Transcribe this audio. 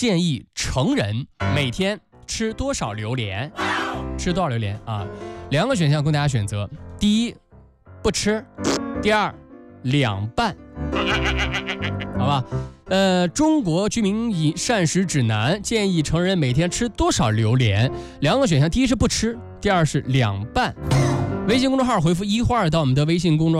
建议成人每天吃多少榴莲？吃多少榴莲啊？2个选项供大家选择：第一，不吃；第二，2瓣。好吧，中国居民膳食指南建议成人每天吃多少榴莲？2个选项，第一是不吃，第二是2瓣。微信公众号回复1或2到我们的微信公众号